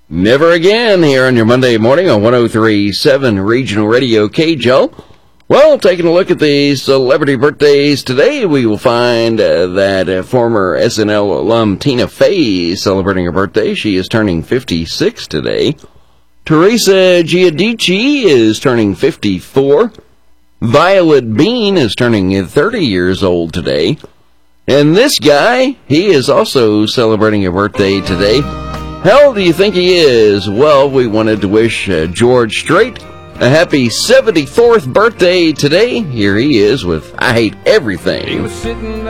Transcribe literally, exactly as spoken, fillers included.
Never Again here on your Monday morning on one oh three point seven Regional Radio K J O. Well, taking a look at the celebrity birthdays today, we will find uh, that uh, former S N L alum Tina Fey is celebrating her birthday. She is turning fifty-six today. Teresa Giudice is turning fifty-four. Violet Bean is turning thirty years old today. And this guy, he is also celebrating a birthday today. How old do you think he is? Well, we wanted to wish uh, George Strait a happy seventy-fourth birthday today. Here he is with I Hate Everything. He was sitting